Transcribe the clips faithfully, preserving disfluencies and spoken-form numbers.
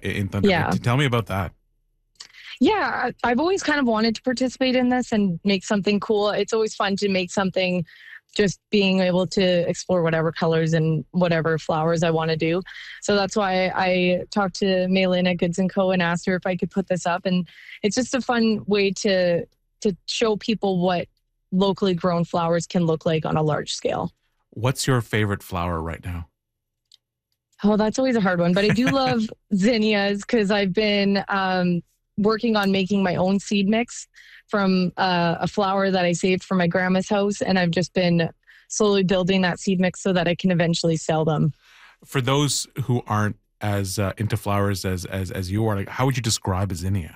in Thunder Bay. Yeah. Tell me about that. Yeah, I- I've always kind of wanted to participate in this and make something cool. It's always fun to make something, just being able to explore whatever colors and whatever flowers I want to do. So that's why I talked to Maylin at Goods and Co. and asked her if I could put this up. And it's just a fun way to to show people what locally grown flowers can look like on a large scale. What's your favorite flower right now? Oh, that's always a hard one. But I do love zinnias because I've been um, working on making my own seed mix from uh, a flower that I saved from my grandma's house. And I've just been slowly building that seed mix so that I can eventually sell them. For those who aren't as uh, into flowers as, as as you are, like, how would you describe a zinnia?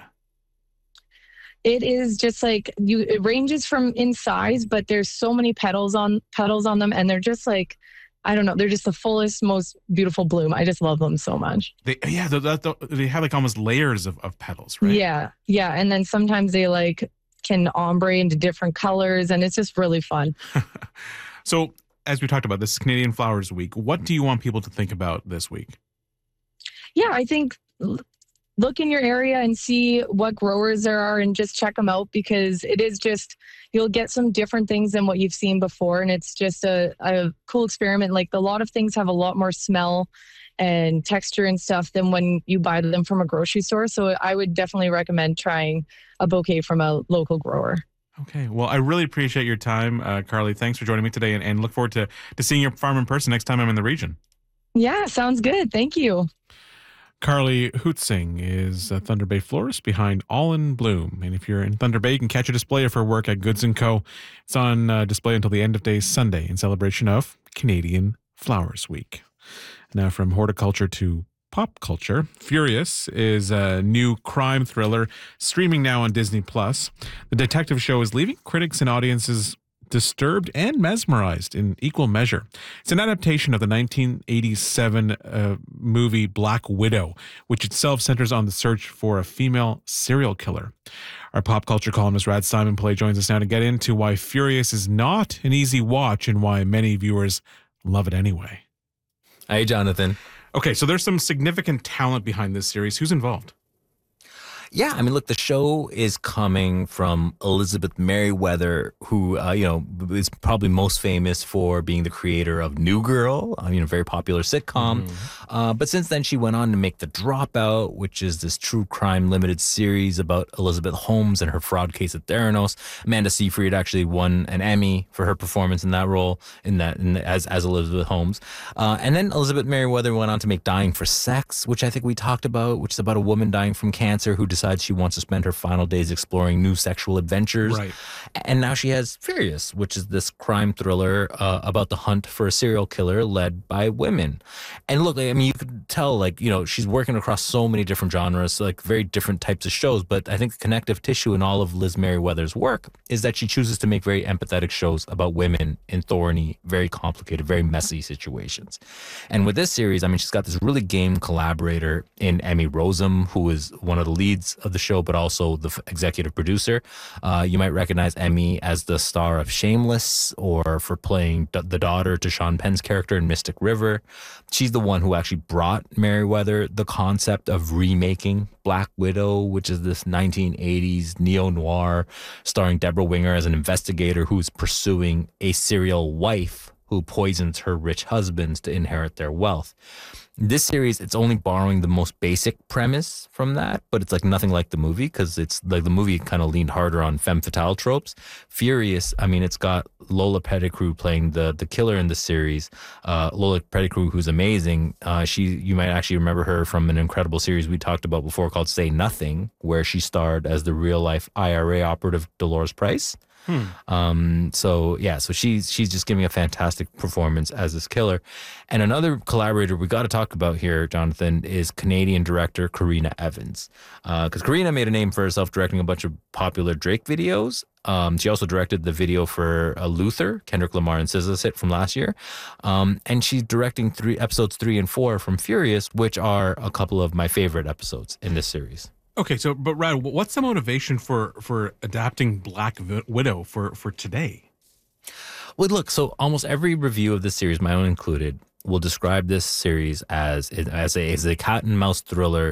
It is just like you, it ranges from in size, but there's so many petals on petals on them. And they're just like, I don't know, they're just the fullest, most beautiful bloom. I just love them so much. They, yeah, they, they, they have like almost layers of, of petals, right? Yeah. Yeah. And then sometimes they like can ombre into different colors, and it's just really fun. So as we talked about, this is Canadian Flowers Week. What do you want people to think about this week? Yeah, I think look in your area and see what growers there are and just check them out, because it is just, you'll get some different things than what you've seen before. And it's just a, a cool experiment. Like, a lot of things have a lot more smell and texture and stuff than when you buy them from a grocery store. So I would definitely recommend trying a bouquet from a local grower. Okay. Well, I really appreciate your time, uh, Carly. Thanks for joining me today, and, and look forward to, to seeing your farm in person next time I'm in the region. Yeah, sounds good. Thank you. Carly Hutzing is a Thunder Bay florist behind All in Bloom. And if you're in Thunder Bay, you can catch a display of her work at Goods and Co. It's on uh, display until the end of day Sunday in celebration of Canadian Flowers Week. Now from horticulture to pop culture, Furious is a new crime thriller streaming now on Disney Plus. The detective show is leaving critics and audiences disturbed and mesmerized in equal measure. It's an adaptation of the nineteen eighty-seven uh, movie Black Widow, which itself centers on the search for a female serial killer. Our pop culture columnist Rad Simon Play joins us now to get into why Furious is not an easy watch and why many viewers love it anyway. Hey, Jonathan. Okay, so there's some significant talent behind this series. Who's involved? Yeah, I mean, look, the show is coming from Elizabeth Merriweather, who, uh, you know, is probably most famous for being the creator of New Girl, uh, you know, very popular sitcom. Mm-hmm. Uh, but since then, she went on to make The Dropout, which is this true crime limited series about Elizabeth Holmes and her fraud case at Theranos. Amanda Seyfried actually won an Emmy for her performance in that role, in that in the, as as Elizabeth Holmes. Uh, and then Elizabeth Merriweather went on to make Dying for Sex, which I think we talked about, which is about a woman dying from cancer who decides she wants to spend her final days exploring new sexual adventures. Right. And now she has Furious, which is this crime thriller uh, about the hunt for a serial killer led by women. And look, I mean, you could tell, like, you know, she's working across so many different genres, like very different types of shows. But I think the connective tissue in all of Liz Merriweather's work is that she chooses to make very empathetic shows about women in thorny, very complicated, very messy situations. And with this series, I mean, she's got this really game collaborator in Emmy Rossum, who is one of the leads of the show, but also the f- executive producer. Uh, you might recognize Emmy as the star of Shameless, or for playing d- the daughter to Sean Penn's character in Mystic River. She's the one who actually brought Merriweather the concept of remaking Black Widow, which is this nineteen eighties neo-noir starring Deborah Winger as an investigator who's pursuing a serial wife who poisons her rich husbands to inherit their wealth. This series, it's only borrowing the most basic premise from that, but it's like nothing like the movie, because it's like the movie kind of leaned harder on femme fatale tropes. Furious, I mean, it's got Lola Pettigrew playing the the killer in the series. Uh, Lola Pettigrew, who's amazing. Uh, she, you might actually remember her from an incredible series we talked about before called Say Nothing, where she starred as the real life I R A operative Dolores Price. Hmm. Um, so yeah, so she's she's just giving a fantastic performance as this killer. And another collaborator we got to talk about here, Jonathan, is Canadian director Karina Evans, because uh, Karina made a name for herself directing a bunch of popular Drake videos. Um, she also directed the video for uh, Luther, Kendrick Lamar and S Z A's hit from last year, um, and she's directing three episodes three and four from Furious, which are a couple of my favorite episodes in this series. Okay, so, but Rad, what's the motivation for for adapting Black Widow for, for today? Well, look, so almost every review of this series, my own included, will describe this series as as a, as a cat and mouse thriller